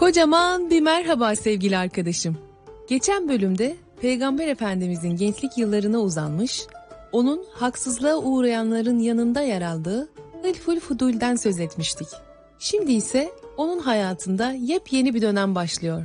Kocaman bir merhaba sevgili arkadaşım. Geçen bölümde Peygamber Efendimizin gençlik yıllarına uzanmış, onun haksızlığa uğrayanların yanında yer aldığı Hılful Fudul'den söz etmiştik. Şimdi ise onun hayatında yepyeni bir dönem başlıyor.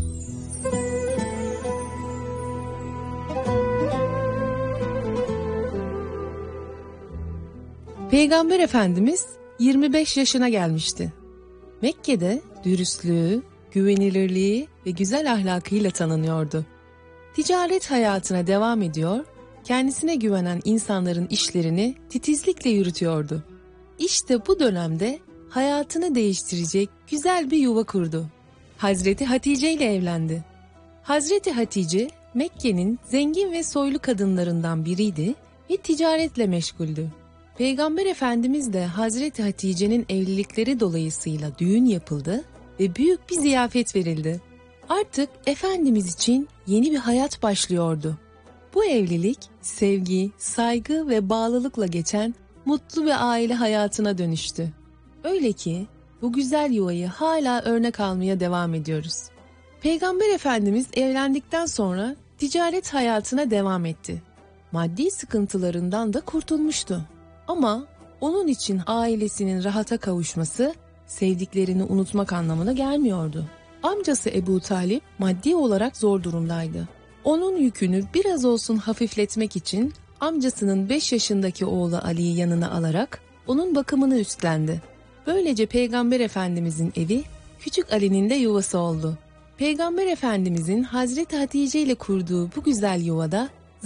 Peygamber Efendimiz 25 yaşına gelmişti. Mekke'de dürüstlüğü, güvenilirliği ve güzel ahlakıyla tanınıyordu. Ticaret hayatına devam ediyor, kendisine güvenen insanların işlerini titizlikle yürütüyordu. İşte bu dönemde hayatını değiştirecek güzel bir yuva kurdu. Hazreti Hatice ile evlendi. Hazreti Hatice, Mekke'nin zengin ve soylu kadınlarından biriydi ve ticaretle meşguldü. Peygamber Efendimiz de Hazreti Hatice'nin evlilikleri dolayısıyla düğün yapıldı ve büyük bir ziyafet verildi. Artık Efendimiz için yeni bir hayat başlıyordu. Bu evlilik sevgi, saygı ve bağlılıkla geçen mutlu bir aile hayatına dönüştü. Öyle ki bu güzel yuvayı hala örnek almaya devam ediyoruz. Peygamber Efendimiz evlendikten sonra ticaret hayatına devam etti. Maddi sıkıntılarından da kurtulmuştu. Ama onun için ailesinin rahata kavuşması sevdiklerini unutmak anlamına gelmiyordu. Amcası Ebu Talip maddi olarak zor durumdaydı. Onun yükünü biraz olsun hafifletmek için amcasının 5 yaşındaki oğlu Ali'yi yanına alarak onun bakımını üstlendi. Böylece Peygamber Efendimizin evi küçük Ali'nin de yuvası oldu. Peygamber Efendimizin Hazreti Hatice ile kurduğu bu güzel yuvada